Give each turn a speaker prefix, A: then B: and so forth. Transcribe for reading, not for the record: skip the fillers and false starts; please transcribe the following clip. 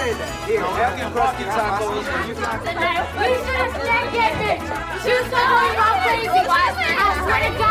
A: say that. Here, have your crusty tacos. You
B: should have said it. She was going all crazy. I swear to God.